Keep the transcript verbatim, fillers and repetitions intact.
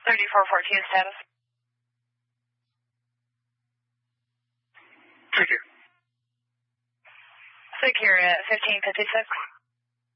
thirty-four fourteen status. Secure. Secure at fifteen fifty-six.